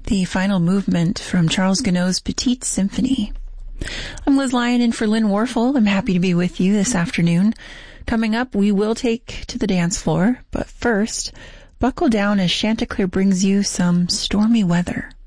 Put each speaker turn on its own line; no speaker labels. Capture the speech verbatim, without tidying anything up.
the final movement from Charles Gounod's Petite Symphony. I'm Liz Lyon in for Lynn Warfel. I'm happy to be with you this afternoon. Coming up, we will take to the dance floor, but first, buckle down as Chanticleer brings you some stormy weather.